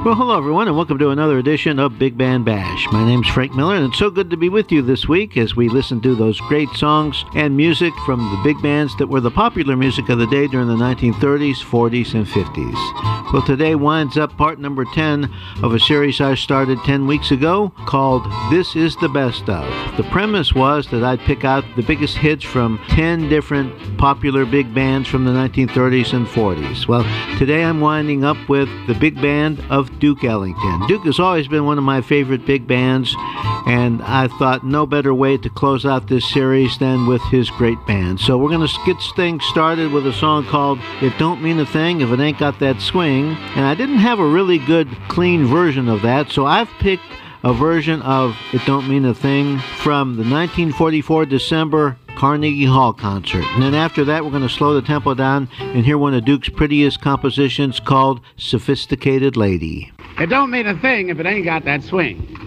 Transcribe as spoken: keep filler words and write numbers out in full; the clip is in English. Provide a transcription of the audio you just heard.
Well, hello, everyone, and welcome to another edition of Big Band Bash. My name's Frank Miller, and it's so good to be with you this week as we listen to those great songs and music from the big bands that were the popular music of the day during the nineteen thirties, forties, and fifties. Well, today winds up part number ten of a series I started ten weeks ago called This Is the Best Of. The premise was that I'd pick out the biggest hits from ten different popular big bands from the nineteen thirties and forties. Well, today I'm winding up with the big band of Duke Ellington. Duke has always been one of my favorite big bands, and I thought no better way to close out this series than with his great band. So we're going to get things started with a song called It Don't Mean a Thing If It Ain't Got That Swing, and I didn't have a really good, clean version of that, so I've picked a version of It Don't Mean a Thing from the nineteen forty-four December Carnegie Hall concert. And then after that, we're going to slow the tempo down and hear one of Duke's prettiest compositions called Sophisticated Lady. It don't mean a thing if it ain't got that swing.